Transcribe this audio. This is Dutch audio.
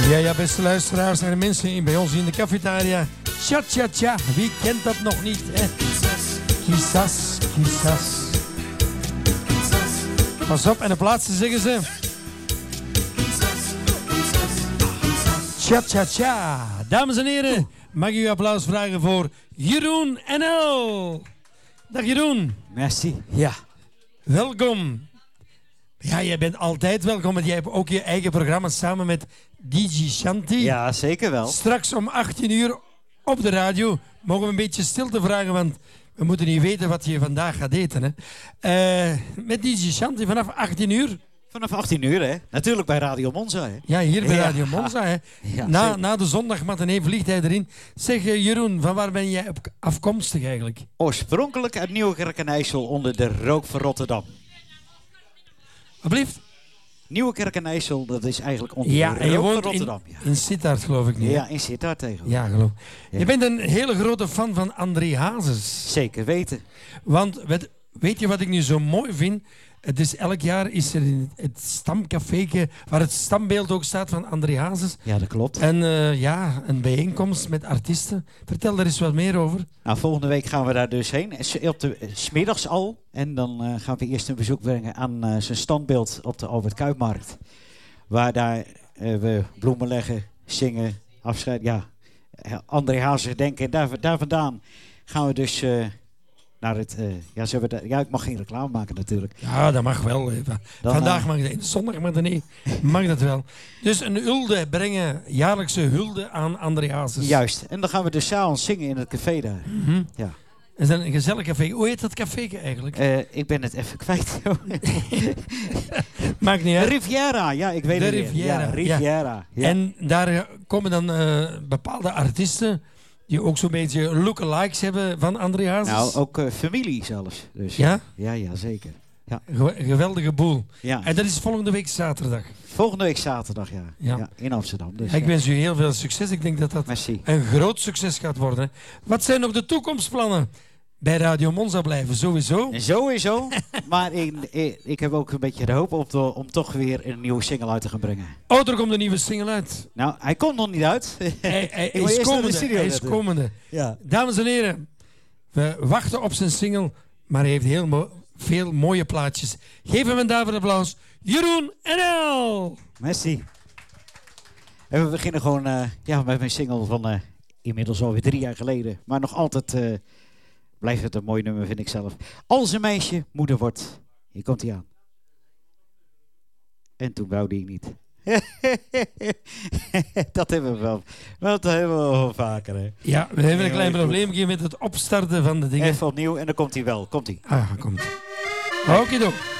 Ja, beste luisteraars en mensen bij ons in de cafetaria. Cha-cha-cha, wie kent dat nog niet, hè? Quizás, quizás. Pas op, en de plaatsen zeggen ze. Cha-cha-cha. Dames en heren, mag ik u applaus vragen voor Jeroen NL. Dag Jeroen. Merci. Ja. Welkom. Ja, jij bent altijd welkom, want jij hebt ook je eigen programma samen met DJ Shanti. Ja, zeker wel. Straks om 18 uur op de radio mogen we een beetje stilte vragen, want we moeten niet weten wat je vandaag gaat eten. Hè. Met DJ Shanti vanaf 18 uur. Vanaf 18 uur, hè? Natuurlijk bij Radio Monza, hè? Ja, hier bij Radio Monza. Hè. Ja, na de zondagmatinee vliegt hij erin. Zeg Jeroen, van waar ben jij afkomstig eigenlijk? Oorspronkelijk uit Nieuwekerk en IJssel onder de rook van Rotterdam. Alsjeblieft. Nieuwekerk en IJssel, dat is eigenlijk onder Ja, de en je rook van woont Rotterdam. in Sittard, geloof ik niet. Ja, in Sittard tegenwoordig. Ja, geloof. Ja. Je bent een hele grote fan van André Hazes. Zeker weten. Want weet je wat ik nu zo mooi vind? Het is elk jaar is er in het stamcafé, waar het stambeeld ook staat van André Hazes. Ja, dat klopt. En een bijeenkomst met artiesten. Vertel daar eens wat meer over. Nou, volgende week gaan we daar dus heen. 's Middags al. En dan gaan we eerst een bezoek brengen aan zijn standbeeld op de Albert Kuipmarkt. Waar daar we bloemen leggen, zingen, afscheid. Ja, André Hazes denken. En daar vandaan gaan we dus naar het... ik mag geen reclame maken natuurlijk. Ja, dat mag wel. Vandaag mag dat. Zondag mag dat niet. Mag dat wel. Dus een hulde brengen, jaarlijkse hulde aan André Hazes. Juist. En dan gaan we dus 's avonds zingen in het café daar. Mm-hmm. Ja. Is dat een gezellig café? Hoe heet dat café eigenlijk? Ik ben het even kwijt. Maakt niet uit. Riviera, ja, ik weet De het weer. Riviera, Ja, Riviera. Ja. En daar komen dan bepaalde artiesten die ook zo'n beetje lookalikes hebben van André Hazes. Nou, ook familie zelfs. Dus, Ja? Ja, zeker. Ja. Geweldige boel. Ja. En dat is volgende week zaterdag. Volgende week zaterdag, ja. Ja. Ja, in Amsterdam. Dus, Ik wens u heel veel succes. Ik denk dat dat Merci. een groot succes gaat worden. Hè. Wat zijn nog de toekomstplannen? Bij Radio Monza blijven, sowieso. Sowieso. Maar ik heb ook een beetje de hoop om toch weer een nieuwe single uit te gaan brengen. Oh, er komt een nieuwe single uit. Nou, hij komt nog niet uit. Hij moet is eerst naar de komende. studio Hij is natuurlijk. komende. Ja. Dames en heren, we wachten op zijn single, maar hij heeft heel veel mooie plaatjes. Geef hem een daarvoor applaus. Jeroen NL! Merci. En we beginnen gewoon met mijn single van inmiddels alweer 3 jaar geleden. Maar nog altijd blijft het een mooi nummer, vind ik zelf. Als een meisje moeder wordt. Hier komt hij aan. En toen wou die niet. Dat hebben we wel. Dat hebben we wel vaker. Hè. Ja, we hebben een klein probleempje met het opstarten van de dingen. Even opnieuw en dan komt hij wel. Komt hij. Ah, komt. Oké,